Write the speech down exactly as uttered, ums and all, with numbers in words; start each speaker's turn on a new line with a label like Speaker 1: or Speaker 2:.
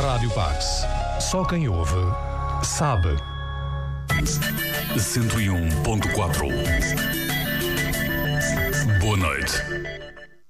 Speaker 1: Rádio Pax. Só quem ouve sabe.
Speaker 2: cento e um ponto quatro. Boa noite.